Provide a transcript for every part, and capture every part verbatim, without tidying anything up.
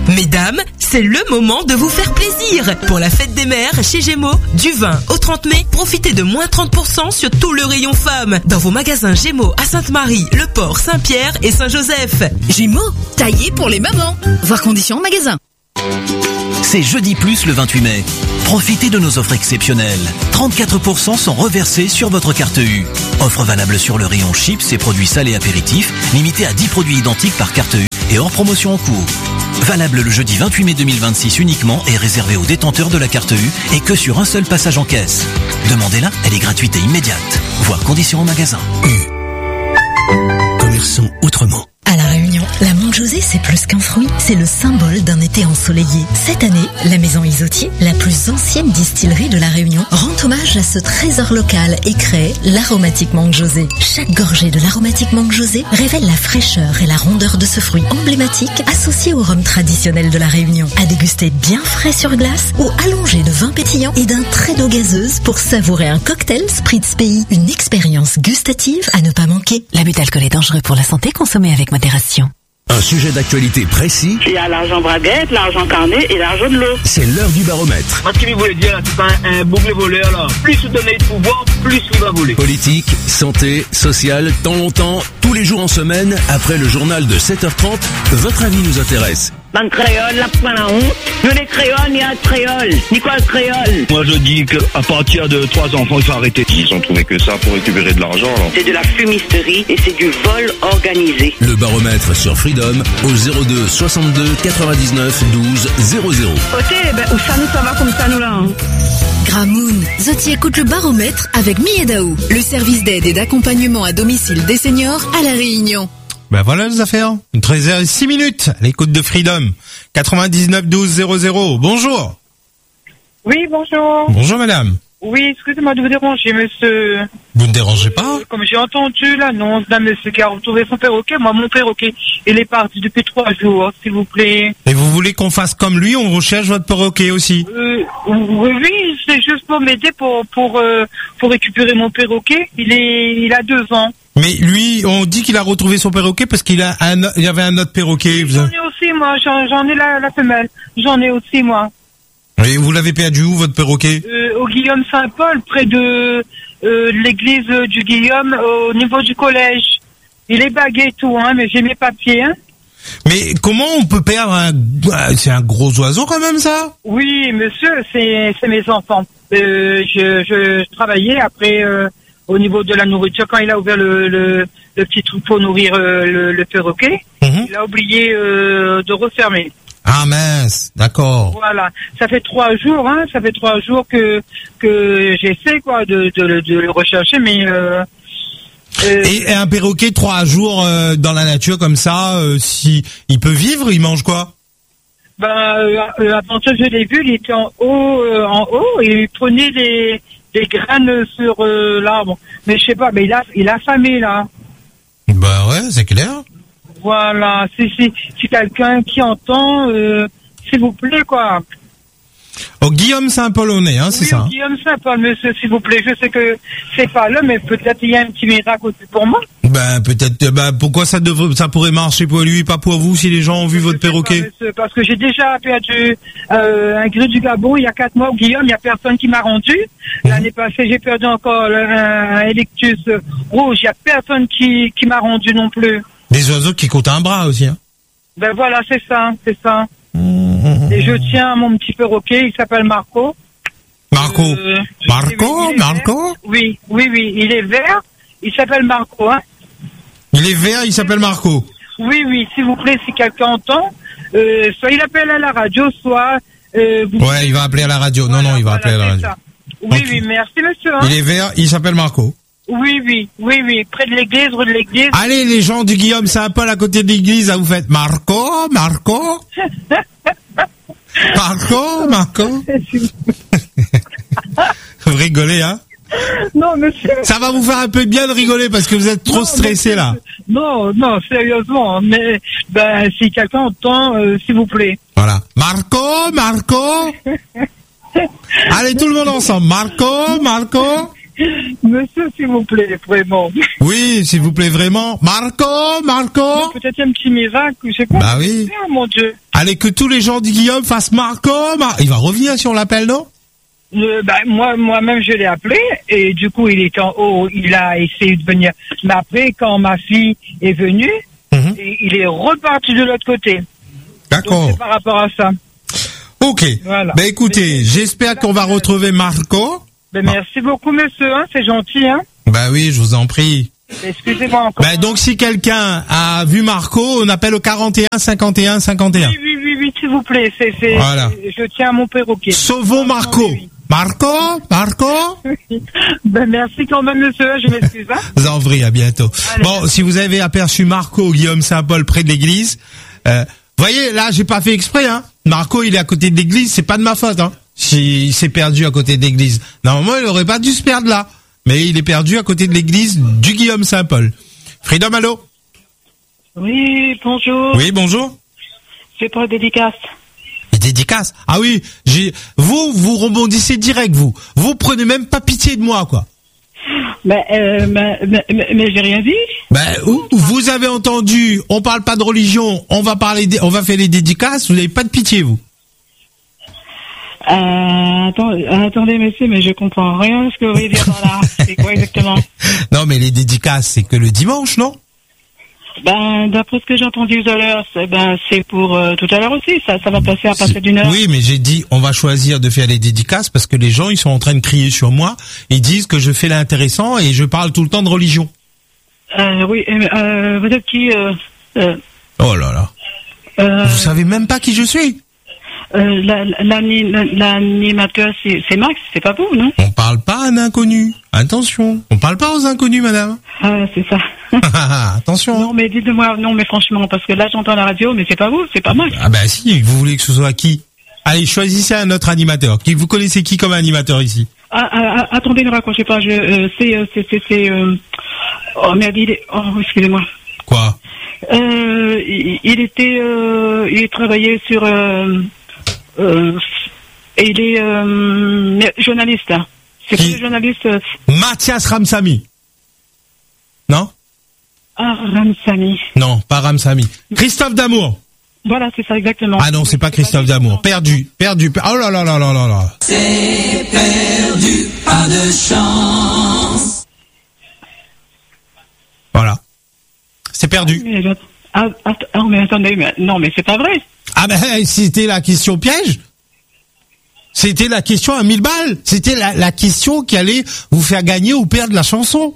Mesdames, c'est le moment de vous faire plaisir. Pour la fête des mères, chez Gémeaux, du vingt au trente mai, profitez de moins trente pour cent sur tout le rayon femmes. Dans vos magasins Gémeaux à Sainte-Marie, Le Port, Saint-Pierre et Saint-Joseph. Gémeaux, taillé pour les mamans. Voir conditions en magasin. C'est Jeudi Plus le vingt-huit mai. Profitez de nos offres exceptionnelles. trente-quatre pour cent sont reversés sur votre carte U. Offre valable sur le rayon chips et produits salés apéritifs, limité à dix produits identiques par carte U et hors promotion en cours. Valable le jeudi vingt-huit mai deux mille vingt-six uniquement et réservé aux détenteurs de la carte U et que sur un seul passage en caisse. Demandez-la, elle est gratuite et immédiate. Voir conditions en magasin. U. Commerçons autrement. À La Réunion, la Monte José, c'est plus qu'un fruit, c'est le symbole d'un été ensoleillé. Cette année, la maison Isotier, la plus ancienne distillerie de La Réunion, rend hommage à ce trésor local et crée l'aromatique Mangue José. Chaque gorgée de l'aromatique Mangue José révèle la fraîcheur et la rondeur de ce fruit emblématique associé au rhum traditionnel de La Réunion. À déguster bien frais sur glace ou allongé de vin pétillant et d'un trait d'eau gazeuse pour savourer un cocktail Spritz Pays. Une expérience gustative à ne pas manquer. L'abus d'alcool est dangereux pour la santé, consommé avec modération. Un sujet d'actualité précis. Il y a l'argent braguette, l'argent carnet et l'argent de l'eau. C'est l'heure du baromètre. Moi, ce qu'il voulait dire, c'est un, un boucle voleur, là. Plus vous donnez de pouvoir, plus il va voler. Politique, santé, social, temps longtemps, tous les jours en semaine, après le journal de sept heures trente, votre avis nous intéresse. Dans le créole, la point la honte. Nous les créoles, il y a le créole. Ni quoi le créole? Moi je dis qu'à partir de trois enfants, il faut arrêter. Ils ont trouvé que ça pour récupérer de l'argent. Alors. C'est de la fumisterie et c'est du vol organisé. Le baromètre sur Freedom au zéro deux soixante-deux quatre-vingt-dix-neuf douze zéro zéro. Ok, ben où ça nous ça va comme ça nous là hein. Gramoun, Zoti écoute le baromètre avec Miedaou, le service d'aide et d'accompagnement à domicile des seniors à La Réunion. Ben voilà les affaires. treize heures six minutes à l'écoute de Freedom. quatre-vingt-dix-neuf douze zéro zéro. Bonjour. Oui, bonjour. Bonjour madame. Oui, excusez-moi de vous déranger, monsieur. Vous ne dérangez pas? euh, Comme j'ai entendu l'annonce d'un monsieur qui a retrouvé son perroquet, moi mon perroquet, il est parti depuis trois jours, s'il vous plaît. Et vous voulez qu'on fasse comme lui, on recherche votre perroquet aussi? Euh, oui, oui, c'est juste pour m'aider pour pour euh, pour récupérer mon perroquet. Il est, il a deux ans. Mais lui, on dit qu'il a retrouvé son perroquet parce qu'il a un, il y avait un autre perroquet. J'en ai aussi, moi, j'en, j'en ai la, la femelle. J'en ai aussi, moi. Et vous l'avez perdu où, votre perroquet? Euh, au Guillaume Saint-Paul, près de euh, l'église du Guillaume, au niveau du collège. Il est bagué et tout, hein, mais j'ai mes papiers, hein. Mais comment on peut perdre un... C'est un gros oiseau quand même, ça? Oui, monsieur, c'est, c'est mes enfants. Euh, je, je, je travaillais après... Euh, au niveau de la nourriture, quand il a ouvert le, le, le petit trou pour nourrir euh, le, le perroquet, mmh. il a oublié euh, de refermer. Ah mince, d'accord. Voilà, ça fait trois jours, hein, ça fait trois jours que que j'essaie quoi de, de, de le rechercher, mais. Euh, euh, et, et un perroquet trois jours euh, dans la nature comme ça, euh, si il peut vivre, il mange quoi? Ben, euh, avant ça, je l'ai vu, il était en haut, euh, en haut, et il prenait des des graines sur euh, l'arbre. Mais je sais pas, mais il a, il a affamé, là. Bah ouais, c'est clair. Voilà, c'est, c'est, c'est quelqu'un qui entend, euh, s'il vous plaît, quoi. Oh, Guillaume Saint-Polonais, hein, c'est oui, ça. Hein. Guillaume Saint-Paul, monsieur, s'il vous plaît. Je sais que c'est pas là, mais peut-être il y a un petit miracle aussi pour moi. Ben, peut-être, ben, pourquoi ça devrait, ça pourrait marcher pour lui, pas pour vous, si les gens ont vu je votre perroquet? Pas, monsieur, parce que j'ai déjà perdu, euh, un gris du Gabon il y a quatre mois au Guillaume, il y a personne qui m'a rendu. Mmh. L'année passée, j'ai perdu encore un, un Electus rouge, il y a personne qui, qui m'a rendu non plus. Des oiseaux qui coûtent un bras aussi, hein. Ben voilà, c'est ça, c'est ça. Mmh. Et je tiens mon petit perroquet, il s'appelle Marco. Marco euh, Marco oui, Marco Oui, oui, oui, il est vert, il s'appelle Marco, hein. Il est vert, il s'appelle Marco. Oui, oui, s'il vous plaît, si quelqu'un entend, euh, soit il appelle à la radio, soit... Euh, vous ouais, il va appeler à la radio. Voilà, non, non, il va voilà, appeler à la radio. Ça. Oui, okay. Oui, merci, monsieur. Hein. Il est vert, il s'appelle Marco. Oui, oui, oui, oui, près de l'église, rue de l'église. Allez, les gens du Guillaume Saint-Paul à côté de l'église, vous faites Marco, Marco Marco, Marco Vous rigolez, hein? Non, monsieur. Ça va vous faire un peu bien de rigoler parce que vous êtes trop non, stressé, monsieur, là. Non, non, sérieusement, mais, ben, si quelqu'un entend, euh, s'il vous plaît. Voilà. Marco, Marco Allez, tout le monde ensemble. Marco, Marco Monsieur, s'il vous plaît, vraiment. Oui, s'il vous plaît, vraiment. Marco, Marco. Non, peut-être un petit miracle, je sais pas. Bah oui. Oh, mon Dieu. Allez, que tous les gens de Guillaume fassent Marco. Mar- il va revenir si on l'appelle, non? Euh, bah, moi, moi-même, je l'ai appelé et du coup, il est en haut. Il a essayé de venir. Mais après, quand ma fille est venue, Mhm. et il est reparti de l'autre côté. D'accord. Donc, c'est par rapport à ça. Ok. Voilà. Ben écoutez, j'espère qu'on va retrouver Marco. Ben, merci beaucoup, monsieur. Hein, c'est gentil. Hein. Bah oui, je vous en prie. Excusez-moi encore. Ben donc si quelqu'un a vu Marco, on appelle au quarante et un cinquante et un cinquante et un. Oui, oui, oui, oui, s'il vous plaît. C'est, c'est, Voilà. Je tiens à mon perroquet. Sauvons Marco. Marco, Marco. Ben, merci quand même, monsieur. Je m'excuse. Hein. Vous en prie, à bientôt. Allez. Bon, si vous avez aperçu Marco, Guillaume Saint-Paul près de l'église, euh, voyez, là, j'ai pas fait exprès, hein. Marco, il est à côté de l'église, c'est pas de ma faute, hein. S'il s'est perdu à côté de l'église. Normalement, il aurait pas dû se perdre là. Mais il est perdu à côté de l'église du Guillaume Saint-Paul. Freedom, allô? Oui, bonjour. Oui, bonjour. C'est pour la dédicace. Les dédicaces. Ah oui, j'ai, vous, vous rebondissez direct, vous. Vous prenez même pas pitié de moi, quoi. Mais, euh, mais, mais, mais, mais j'ai rien dit. Ben, vous, vous avez entendu, on parle pas de religion, on va parler, des- on va faire les dédicaces, vous n'avez pas de pitié, vous. Euh, attends, attendez, monsieur, mais je comprends rien de ce que vous voulez dire par là. C'est quoi exactement? Non, mais les dédicaces, c'est que le dimanche, non? Ben, d'après ce que j'ai entendu tout à l'heure, c'est, ben, c'est pour euh, tout à l'heure aussi. Ça, ça va passer à partir d'une heure. Oui, mais j'ai dit, on va choisir de faire les dédicaces parce que les gens, ils sont en train de crier sur moi. Ils disent que je fais l'intéressant et je parle tout le temps de religion. Euh, oui, euh, euh, vous êtes qui euh, euh, Oh là là. euh, Vous savez même pas qui je suis. euh, la- la- l'ani- la- L'animateur, c'est c'est Max, c'est pas vous, non? On parle pas à un inconnu. Attention. On parle pas aux inconnus, madame. Ah, c'est ça. Attention. Non, mais dites-moi, non, mais franchement, parce que là, j'entends la radio, mais c'est pas vous, c'est pas Max. Ah bah si, vous voulez que ce soit qui? Allez, choisissez un autre animateur. Qui, vous connaissez qui comme animateur ici? Ah, ah, ah, attendez, ne raccrochez pas, je, euh, c'est, euh, c'est, c'est, c'est, euh, oh merde, il est, oh, excusez-moi. Quoi? Euh, il, il était, euh, il travaillait sur, euh, euh, et il est, euh, journaliste, hein. C'est Qui? pas le journaliste, euh, Mathias Ramsamy. Non? ah, Ramsamy. Non, pas Ramsamy. Christophe Damour. Voilà, c'est ça, exactement. Ah non, c'est pas Christophe Damour. Perdu, perdu. per- Oh là là là là là là. C'est perdu, pas de chance. Voilà. C'est perdu. Mais, je- ah, att- ah, mais attendez, mais, non, mais c'est pas vrai. Ah ben, c'était la question piège. C'était la question à mille balles. C'était la, la question qui allait vous faire gagner ou perdre la chanson.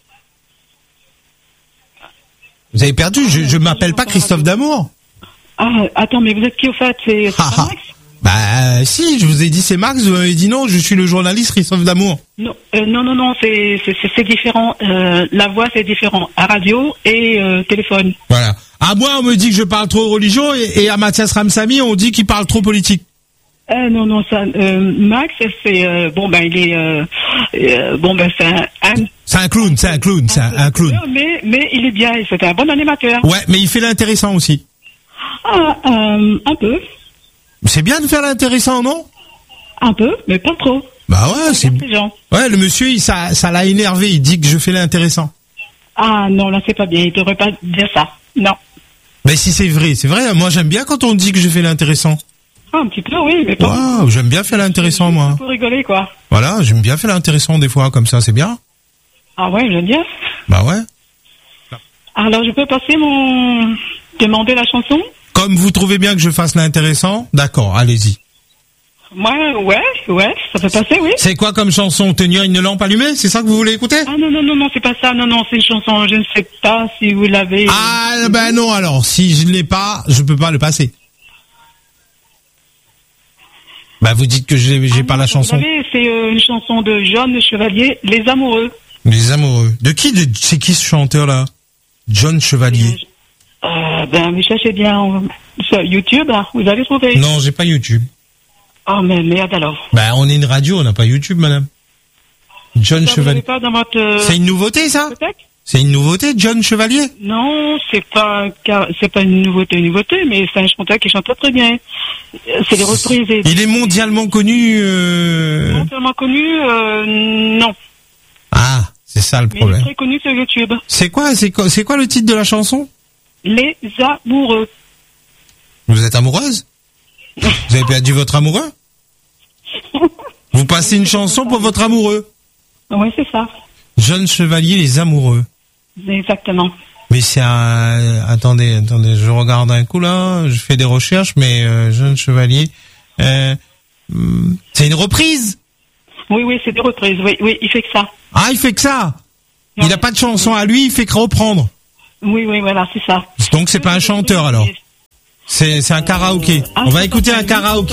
Vous avez perdu. Je, je m'appelle pas Christophe Damour. Ah, attends, mais vous êtes qui au fait? C'est, c'est Ah, pas ah. Max? Bah euh, si, je vous ai dit c'est Max, vous m'avez dit non, je suis le journaliste Christophe Damour. Non, euh, non, non, non, c'est, c'est, c'est, c'est différent. Euh, la voix, c'est différent. À radio et euh, téléphone. Voilà. À moi, on me dit que je parle trop religion et, et à Mathias Ramsamy, on dit qu'il parle trop politique. Euh, non, non, ça, euh, Max, c'est, euh, bon, ben, il est, euh, euh, bon, ben, c'est un, un- C'est un clown, c'est un clown, c'est un, un clown. mais, mais il est bien, c'est un bon animateur. Ouais, mais il fait l'intéressant aussi. Ah, euh, un peu, C'est bien de faire l'intéressant, non? un peu, mais pas trop. Bah ouais, c'est... Ces gens. Ouais, le monsieur, il, ça, ça l'a énervé, il dit que je fais l'intéressant. Ah, non, là, c'est pas bien, il devrait pas dire ça. Non. Mais si c'est vrai, c'est vrai, moi j'aime bien quand on dit que je fais l'intéressant. Ah, un petit peu, oui, mais pas Waouh, j'aime bien faire l'intéressant, moi. pour rigoler, quoi. Voilà, j'aime bien faire l'intéressant des fois, comme ça, c'est bien. Ah ouais, j'aime bien. Bah ouais. Alors, je peux passer mon, demander la chanson? Comme vous trouvez bien que je fasse l'intéressant, d'accord, allez-y. Moi, ouais, ouais, ça peut passer, oui. C'est quoi comme chanson? Tenir une lampe allumée? C'est ça que vous voulez écouter? Ah non, non, non, non, c'est pas ça, non, non, c'est une chanson, je ne sais pas si vous l'avez. Ah, ben non, alors, si je ne l'ai pas, je peux pas le passer. Bah vous dites que j'ai j'ai pas la chanson. Vous savez, c'est euh, une chanson de John Chevalier, Les Amoureux. Les amoureux. De qui? de- C'est qui ce chanteur-là? John Chevalier. Euh, ben, vous cherchez bien euh, sur YouTube, hein, vous allez trouver. Non, j'ai pas YouTube. Oh, mais merde alors. Bah on est une radio, on n'a pas YouTube, madame. John Ça, vous l'avez Chevalier. pas dans votre... euh, C'est une nouveauté, ça? peut-être? C'est une nouveauté, John Chevalier? Non, c'est pas, car- c'est pas une nouveauté, une nouveauté, mais c'est un chanteur qui chante très très bien. Euh, C'est des reprises. et- Il est mondialement connu. Euh... Mondialement connu, euh, non. Ah, c'est ça le Mais il est problème. très connu sur YouTube. C'est quoi, c'est quoi, c'est quoi le titre de la chanson? Les Amoureux. Vous êtes êtes amoureuse? Vous avez perdu votre amoureux? Vous passez une chanson pour votre amoureux? Oui, c'est ça. Jeune Chevalier, les amoureux. Exactement. Mais c'est un... Attendez, attendez, je regarde un coup là, je fais des recherches, mais euh, Jeune Chevalier... Euh, c'est une reprise? Oui, oui, c'est des reprises, oui, oui, il fait que ça. Ah, il fait que ça? Il n'a pas de chanson à lui, il fait que reprendre? Oui, oui, voilà, c'est ça. Donc c'est pas un chanteur alors? C'est, c'est un karaoké. On va écouter un karaoké.